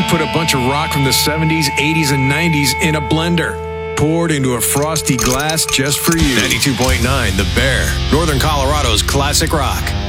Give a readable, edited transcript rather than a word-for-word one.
put a bunch of rock from the 70s, 80s, and 90s in a blender. Poured into a frosty glass just for you. 92.9 The Bear, Northern Colorado's classic rock.